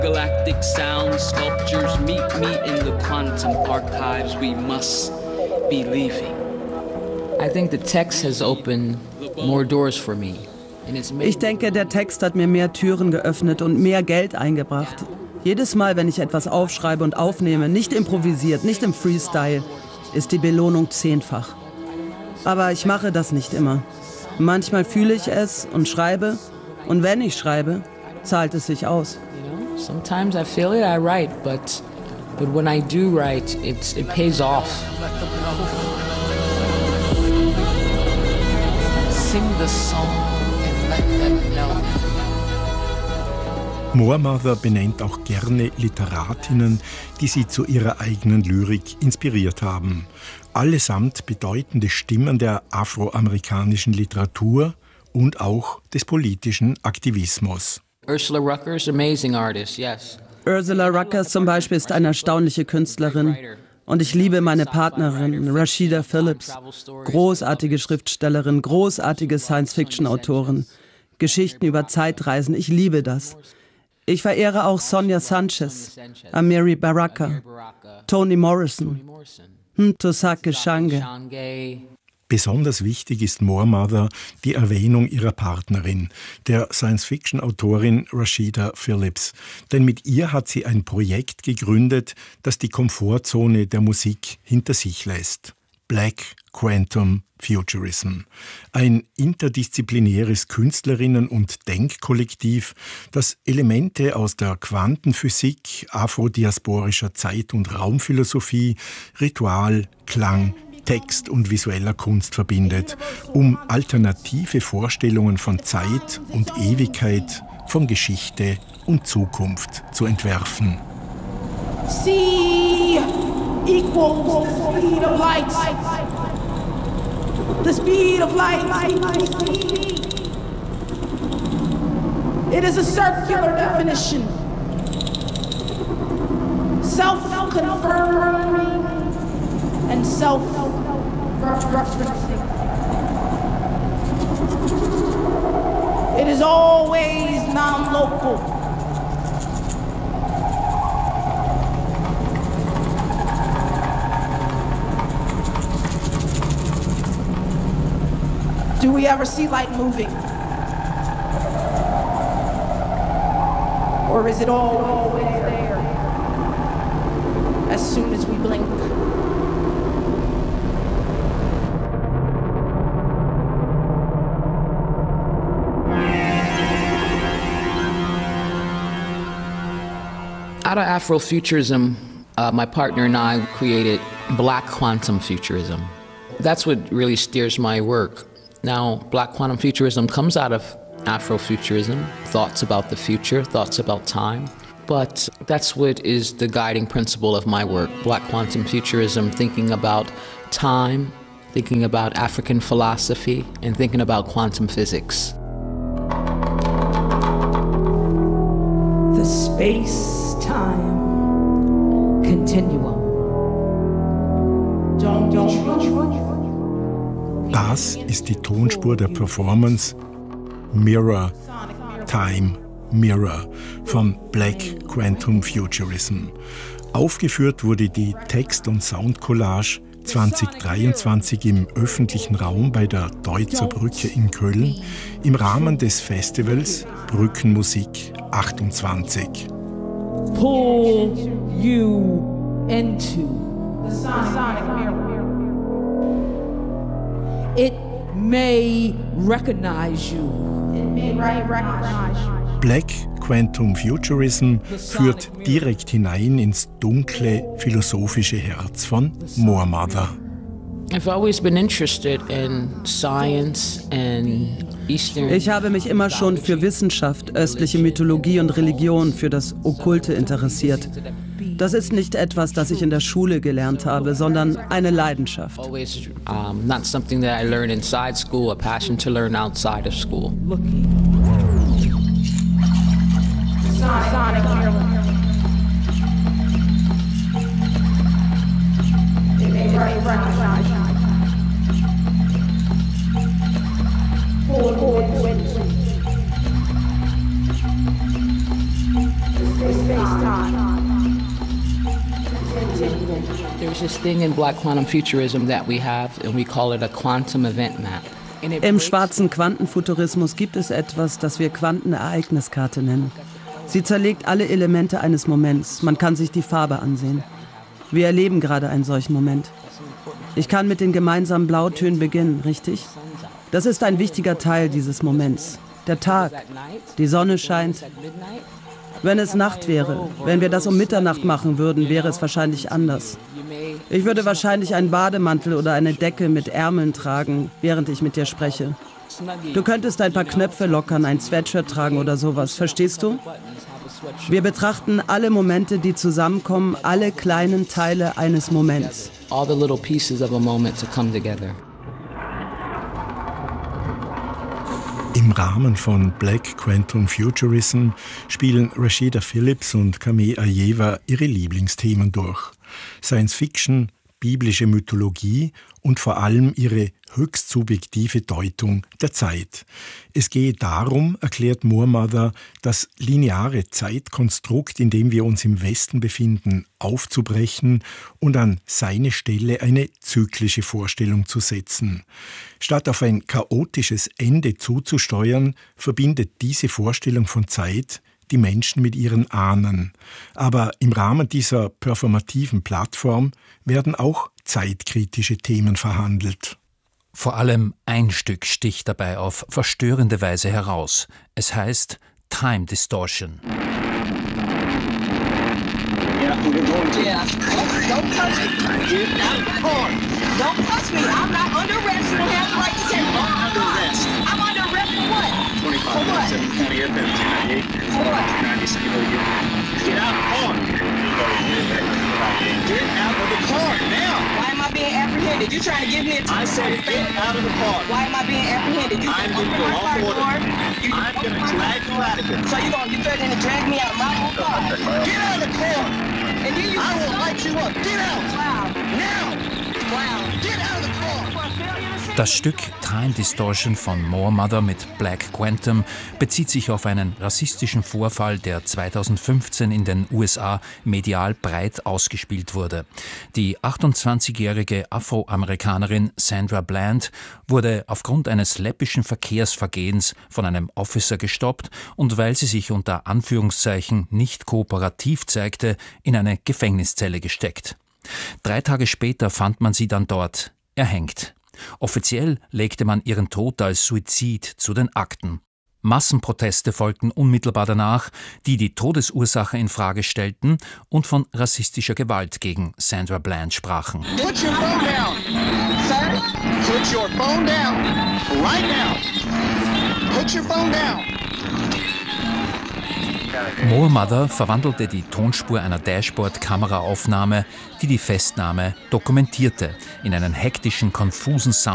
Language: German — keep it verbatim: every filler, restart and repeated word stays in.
Galactic sound sculptures meet me in the quantum archives. We must be leaving. I think the text has opened more doors for me. Ich denke, der Text hat mir mehr Türen geöffnet und mehr Geld eingebracht. Jedes Mal, wenn ich etwas aufschreibe und aufnehme, nicht improvisiert, nicht im Freestyle, ist die Belohnung zehnfach. Aber ich mache das nicht immer. Manchmal fühle ich es und schreibe. Und wenn ich schreibe, zahlt es sich aus. Sometimes I feel it, I write, but but when I do write, it's it pays off. Sing the song and let them know. Moormother benennt auch gerne Literatinnen, die sie zu ihrer eigenen Lyrik inspiriert haben. Allesamt bedeutende Stimmen der afroamerikanischen Literatur und auch des politischen Aktivismus. Ursula Rucker is an amazing artist, yes. Ursula Rucker zum Beispiel ist eine erstaunliche Künstlerin. Und ich liebe meine Partnerin, Rashida Phillips. Großartige Schriftstellerin, großartige Science-Fiction-Autorin. Geschichten über Zeitreisen, ich liebe das. Ich verehre auch Sonia Sanchez, Amiri Baraka, Toni Morrison, Ntozake Shange. Besonders wichtig ist Moormother die Erwähnung ihrer Partnerin, der Science-Fiction-Autorin Rashida Phillips. Denn mit ihr hat sie ein Projekt gegründet, das die Komfortzone der Musik hinter sich lässt. Black Quantum Futurism. Ein interdisziplinäres Künstlerinnen- und Denkkollektiv, das Elemente aus der Quantenphysik, afrodiasporischer Zeit- und Raumphilosophie, Ritual, Klang, Text und visueller Kunst verbindet, um alternative Vorstellungen von Zeit und Ewigkeit, von Geschichte und Zukunft zu entwerfen. C equals the speed of light. The speed of light. It is a circular definition. Self-confirming and self-referencing. It is always non-local. Do we ever see light moving? Or is it always there as soon as we blink? Out of Afrofuturism, uh, my partner and I created Black Quantum Futurism. That's what really steers my work. Now, Black Quantum Futurism comes out of Afrofuturism, thoughts about the future, thoughts about time. But that's what is the guiding principle of my work. Black Quantum Futurism, thinking about time, thinking about African philosophy, and thinking about quantum physics. The space-time continuum. Don't, don't, Das ist die Tonspur der Performance Mirror, Time, Mirror von Black Quantum Futurism. Aufgeführt wurde die Text- und Soundcollage zwanzig dreiundzwanzig im öffentlichen Raum bei der Deutzer Brücke in Köln im Rahmen des Festivals Brückenmusik achtundzwanzig. Pull you into the sonic mirror. It may recognize you. It may recognize you. Black Quantum Futurism führt direkt hinein ins dunkle, philosophische Herz von Moormother. I've always been interested in science and Eastern. Ich habe mich immer schon für Wissenschaft, östliche Mythologie und Religion, für das Okkulte interessiert. Das ist nicht etwas, das ich in der Schule gelernt habe, sondern eine Leidenschaft. Always, um, not something that I learn inside school, a passion to learn outside of school. Sonic mirror. It may recognize you. Pull, pull, pull. There's this thing in Black Quantum Futurism that we have, and we call it a quantum event map. Im schwarzen Quantenfuturismus gibt es etwas, das wir Quantenereigniskarte nennen. Sie zerlegt alle Elemente eines Moments. Man kann sich die Farbe ansehen. Wir erleben gerade einen solchen Moment. Ich kann mit den gemeinsamen Blautönen beginnen, richtig? Das ist ein wichtiger Teil dieses Moments. Der Tag, die Sonne scheint. Wenn es Nacht wäre, wenn wir das um Mitternacht machen würden, wäre es wahrscheinlich anders. Ich würde wahrscheinlich einen Bademantel oder eine Decke mit Ärmeln tragen, während ich mit dir spreche. Du könntest ein paar Knöpfe lockern, ein Sweatshirt tragen oder sowas, verstehst du? Wir betrachten alle Momente, die zusammenkommen, alle kleinen Teile eines Moments. All the little pieces of a moment to come together. Im Rahmen von Black Quantum Futurism spielen Rashida Phillips und Camille Ajeva ihre Lieblingsthemen durch. Science Fiction, biblische Mythologie und vor allem ihre höchst subjektive Deutung der Zeit. Es gehe darum, erklärt Moormother, das lineare Zeitkonstrukt, in dem wir uns im Westen befinden, aufzubrechen und an seine Stelle eine zyklische Vorstellung zu setzen. Statt auf ein chaotisches Ende zuzusteuern, verbindet diese Vorstellung von Zeit die Menschen mit ihren Ahnen. Aber im Rahmen dieser performativen Plattform werden auch zeitkritische Themen verhandelt. Vor allem ein Stück sticht dabei auf verstörende Weise heraus. Es heißt Time Distortion. Yeah, don't touch me. Get out of the car. Don't touch me. I'm not under arrest. You don't have the right to say I'm under arrest. I'm under arrest for what? For what? For what? Get out of the car. Get out of the car now. Why am I being apprehended? You trying to give me a time? I said get out of the car. Why am I being apprehended? You I'm going to go off order. You, I'm going to drag you out of here. So you going to threatening to drag me out of my own car? Get out of the car. And then you I will light you up. Get out. Wow. Now. Wow. Get out of the car. Das Stück Time Distortion von Moormother mit Black Quantum bezieht sich auf einen rassistischen Vorfall, der zweitausendfünfzehn in den U S A medial breit ausgespielt wurde. Die achtundzwanzigjährige Afroamerikanerin Sandra Bland wurde aufgrund eines läppischen Verkehrsvergehens von einem Officer gestoppt und weil sie sich unter Anführungszeichen nicht kooperativ zeigte, in eine Gefängniszelle gesteckt. Drei Tage später fand man sie dann dort erhängt. Offiziell legte man ihren Tod als Suizid zu den Akten. Massenproteste folgten unmittelbar danach, die die Todesursache in Frage stellten und von rassistischer Gewalt gegen Sandra Bland sprachen. Put your phone down, sir. Put your phone down right now. Put your phone down. Moormother verwandelte die Tonspur einer Dashboard-Kameraaufnahme, die die Festnahme dokumentierte, in einen hektischen, konfusen Sound